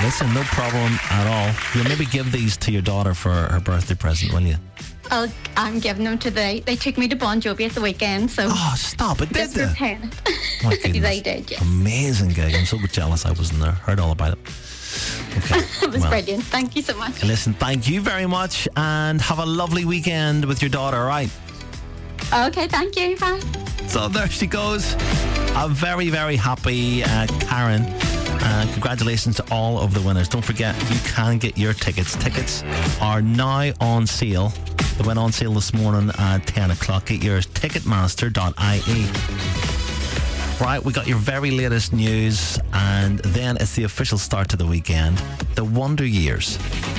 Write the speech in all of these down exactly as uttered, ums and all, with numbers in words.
Listen, no problem at all. You'll maybe give these to your daughter for her birthday present, will you? I'll, I'm giving them to the. They took me to Bon Jovi at the weekend, so. Oh, stop it! Did Just they? repaying it. My goodness. They did, yeah. Amazing gig. I'm so jealous I wasn't there. Heard all about it. Okay. It was well, brilliant. Thank you so much. Listen, thank you very much, and have a lovely weekend with your daughter, all right? Okay, thank you. Bye. So there she goes. A very, very happy uh, Karen. Uh, congratulations to all of the winners. Don't forget, you can get your tickets. Tickets are now on sale. They went on sale this morning at ten o'clock. Get yours, ticketmaster dot I E. Right, we got your very latest news, and then it's the official start to the weekend. The Wonder Years.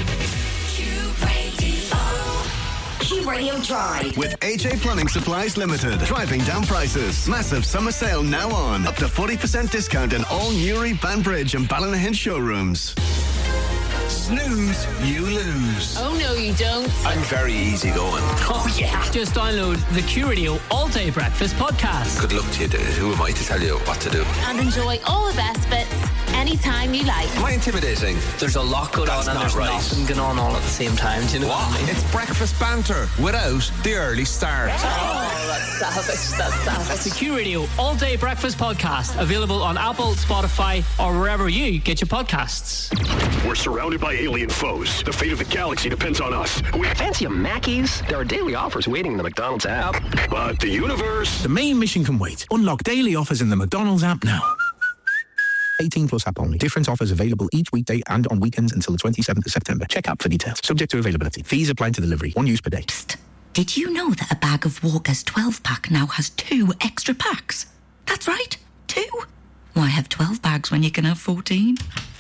Q Radio Drive. With A J Plumbing Supplies Limited. Driving down prices. Massive summer sale now on. Up to forty percent discount in all Newry, Banbridge and Ballynahinch showrooms. Snooze, you lose. Oh, no, you don't. I'm very easygoing. Oh, yeah. Just download the Q Radio All Day Breakfast podcast. Good luck to you, dude. Who am I to tell you what to do? And enjoy all the best bits anytime you like. Am I intimidating? There's a lot going That's on and not there's right. nothing going on all at the same time. Do you know what, what I mean? It's breakfast banter without the early start. Oh, that's savage. That's savage. That's the Q Radio All Day Breakfast podcast. Available on Apple, Spotify, or wherever you get your podcasts. We're surrounded by alien foes. The fate of the galaxy depends on us. We Fancy a Mackey's? There are daily offers waiting in the McDonald's app. But the universe... The main mission can wait. Unlock daily offers in the McDonald's app now. eighteen plus app only. Different offers available each weekday and on weekends until the twenty-seventh of September. Check app for details. Subject to availability. Fees apply to delivery. One use per day. Psst. Did you know that a bag of Walker's twelve pack now has two extra packs? That's right. Two. Why have twelve bags when you can have fourteen?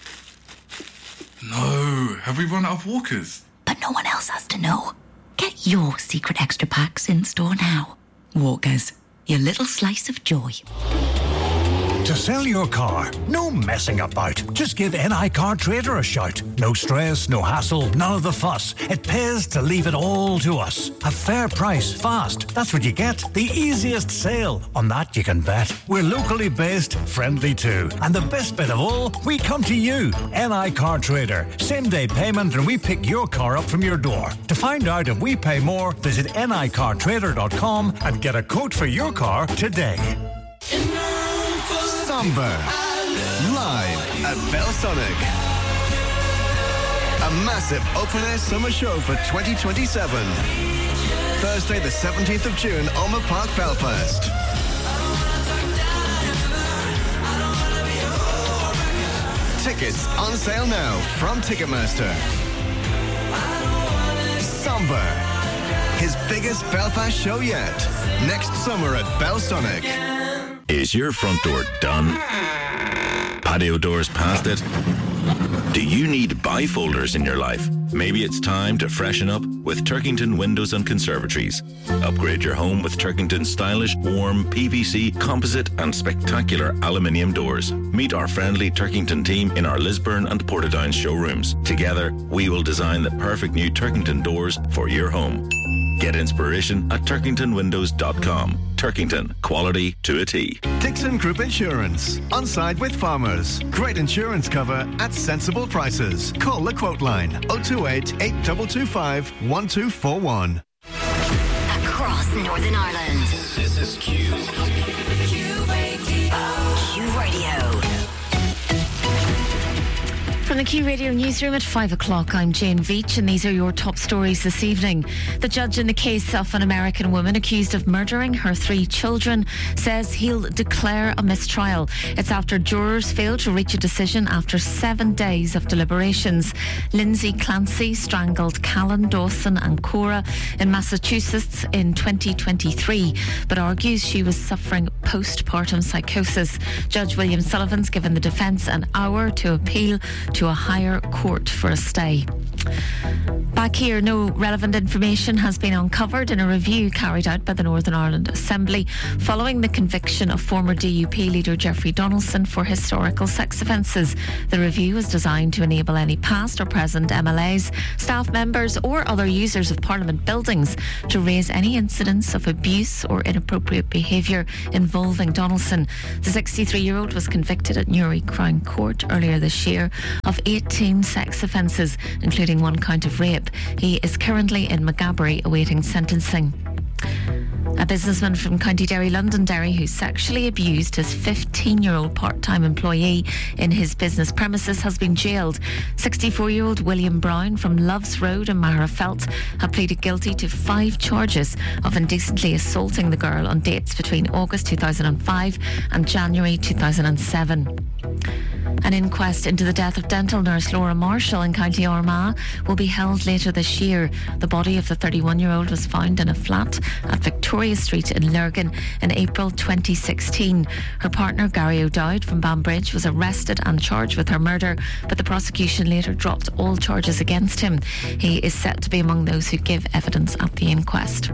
No. Have we run out of Walkers? But no one else has to know. Get your secret extra packs in store now. Walkers. Your little slice of joy. To sell your car, no messing about. Just give N I Car Trader a shout. No stress, no hassle, none of the fuss. It pays to leave it all to us. A fair price, fast. That's what you get. The easiest sale. On that you can bet. We're locally based, friendly too. And the best bit of all, we come to you. N I Car Trader. Same day payment and we pick your car up from your door. To find out if we pay more, visit N I car trader dot com and get a quote for your car today. Samba. Live at Belsonic. A massive open-air summer show for twenty twenty-seven. Thursday the seventeenth of June, Oma Park, Belfast. Tickets on sale now from Ticketmaster. Samba. His biggest Belfast show yet. Next summer at Belsonic. Is your front door done? Patio doors past it? Do you need bifolders in your life? Maybe it's time to freshen up with Turkington Windows and Conservatories. Upgrade your home with Turkington's stylish, warm, P V C, composite and spectacular aluminium doors. Meet our friendly Turkington team in our Lisburn and Portadown showrooms. Together, we will design the perfect new Turkington doors for your home. Get inspiration at turkington windows dot com. Turkington, quality to a T. Dixon Group Insurance. On side with farmers. Great insurance cover at sensible prices. Call the quote line oh two eight, eight two two five, one two four one. Across Northern Ireland. This is Q. Q Radio. Q Radio. From the Q Radio newsroom at five o'clock, I'm Jane Veach, and these are your top stories this evening. The judge in the case of an American woman accused of murdering her three children says he'll declare a mistrial. It's after jurors failed to reach a decision after seven days of deliberations. Lindsay Clancy strangled Callan, Dawson and Cora in Massachusetts in twenty twenty-three, but argues she was suffering postpartum psychosis. Judge William Sullivan's given the defence an hour to appeal to a higher court for a stay. Back here, no relevant information has been uncovered in a review carried out by the Northern Ireland Assembly following the conviction of former D U P leader Jeffrey Donaldson for historical sex offences. The review is designed to enable any past or present M L As, staff members or other users of Parliament buildings to raise any incidents of abuse or inappropriate behaviour involving Donaldson. The sixty-three-year-old was convicted at Newry Crown Court earlier this year of eighteen sex offences, including one count of rape. He is currently in Maghaberry awaiting sentencing. A businessman from County Derry, Londonderry, who sexually abused his fifteen-year-old part-time employee in his business premises has been jailed. sixty-four-year-old William Brown from Loves Road in Maherafelt had pleaded guilty to five charges of indecently assaulting the girl on dates between August two thousand five and January two thousand seven. An inquest into the death of dental nurse Laura Marshall in County Armagh will be held later this year. The body of the thirty-one-year-old was found in a flat at Victoria Street in Lurgan in April twenty sixteen. Her partner Gary O'Dowd from Banbridge was arrested and charged with her murder, but the prosecution later dropped all charges against him. He is set to be among those who give evidence at the inquest.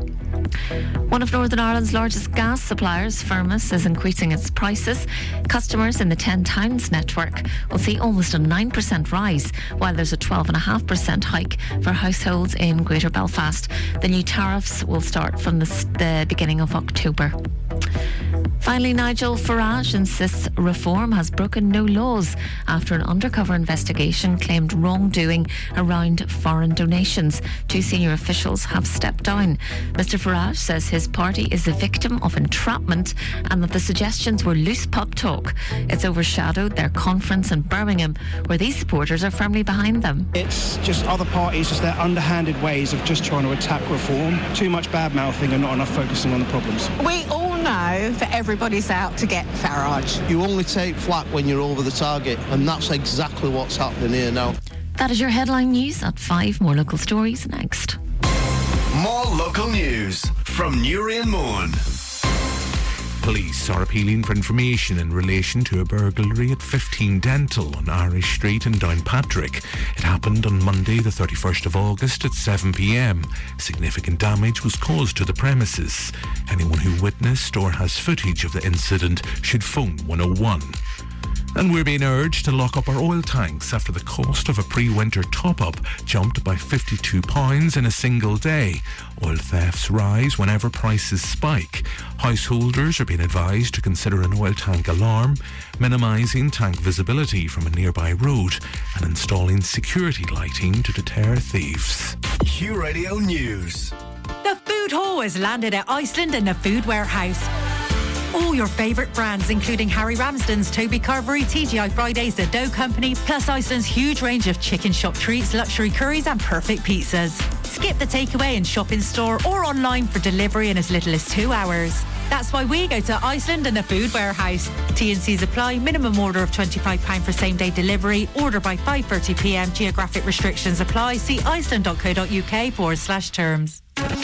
One of Northern Ireland's largest gas suppliers, Firmus, is increasing its prices. Customers in the ten Towns network will see almost a nine percent rise, while there's a twelve point five percent hike for households in Greater Belfast. The new tariffs will start from the, the beginning of October. Finally, Nigel Farage insists reform has broken no laws after an undercover investigation claimed wrongdoing around foreign donations. Two senior officials have stepped down. Mister Farage says his party is a victim of entrapment and that the suggestions were loose pub talk. It's overshadowed their conference in Birmingham, where these supporters are firmly behind them. It's just other parties, just their underhanded ways of just trying to attack reform. Too much bad-mouthing and not enough focusing on the problems. We all know that everybody's out to get Farage. You only take flak when you're over the target, and that's exactly what's happening here now. That is your headline news at five. More local stories next. More local news from Newry and Mourne. Police are appealing for information in relation to a burglary at fifteen Dental on Irish Street in Downpatrick. It happened on Monday the thirty-first of August at seven p m. Significant damage was caused to the premises. Anyone who witnessed or has footage of the incident should phone one oh one. And we're being urged to lock up our oil tanks after the cost of a pre-winter top-up jumped by fifty-two pounds in a single day. Oil thefts rise whenever prices spike. Householders are being advised to consider an oil tank alarm, minimising tank visibility from a nearby road, and installing security lighting to deter thieves. Q Radio News. The food hall has landed at Iceland in the Food Warehouse. All your favourite brands, including Harry Ramsden's, Toby Carvery, T G I Fridays, The Dough Company, plus Iceland's huge range of chicken shop treats, luxury curries and perfect pizzas. Skip the takeaway and shop in store or online for delivery in as little as two hours. That's why we go to Iceland and the Food Warehouse. T and C's apply. Minimum order of twenty-five pounds for same-day delivery. Order by five thirty p m. Geographic restrictions apply. See iceland.co.uk forward slash terms.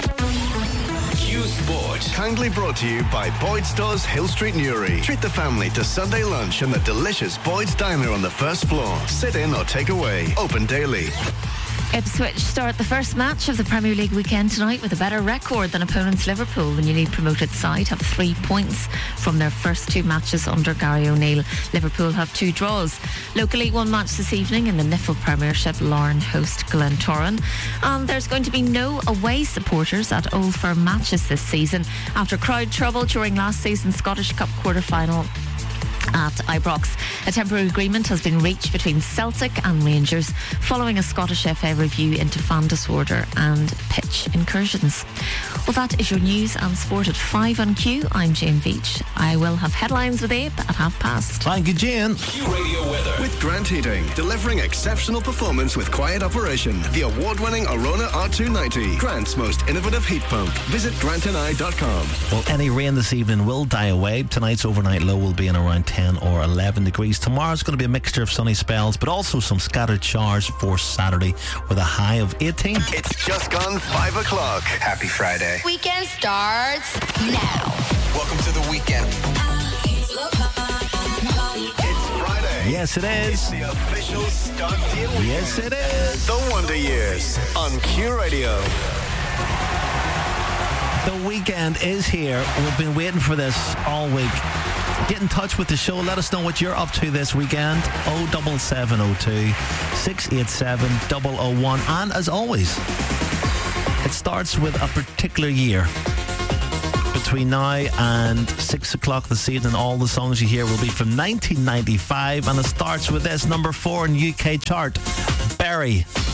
Q Sport. Kindly brought to you by Boyd's Stores, Hill Street, Newry. Treat the family to Sunday lunch in the delicious Boyd's Diner on the first floor. Sit in or take away. Open daily. Ipswich start the first match of the Premier League weekend tonight with a better record than opponents Liverpool. The newly promoted side have three points from their first two matches under Gary O'Neill. Liverpool have two draws. Locally, one match this evening in the Niffle Premiership. Larne host Glentoran. And there's going to be no away supporters at Old Firm matches this season after crowd trouble during last season's Scottish Cup quarter-final at Ibrox. A temporary agreement has been reached between Celtic and Rangers following a Scottish F A review into fan disorder and pitch incursions. Well, that is your news and sport at five on Q. I'm Jane Veach. I will have headlines with Abe at half past. Thank you, Jane. Q Radio weather with Grant Heating, delivering exceptional performance with quiet operation. The award-winning Arona R two ninety, Grant's most innovative heat pump. Visit grant and I dot com. Well, any rain this evening will die away. Tonight's overnight low will be in around ten or eleven degrees. Tomorrow's going to be a mixture of sunny spells, but also some scattered showers for Saturday with a high of eighteen. It's just gone five o'clock. Happy Friday. Weekend starts now. Welcome to the weekend. It's Friday. Yes, it is. It's the official Start Deal Weekend. Yes, it is. The Wonder Years on Q Radio. The weekend is here. We've been waiting for this all week. Get in touch with the show. Let us know what you're up to this weekend. oh seven seven oh two, six eight seven, oh oh one. And as always, it starts with a particular year. Between now and six o'clock this evening, all the songs you hear will be from nineteen ninety-five, and it starts with this, number four in U K chart, Berry.